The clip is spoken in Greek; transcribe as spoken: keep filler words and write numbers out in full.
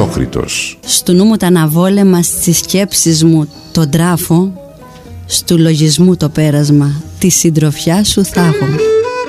Ανεξόχρητος. Στου νου μου τα αναβόλεμα, στις σκέψεις μου τον τράφο, στου λογισμού το πέρασμα, τη συντροφιά σου θα έχω.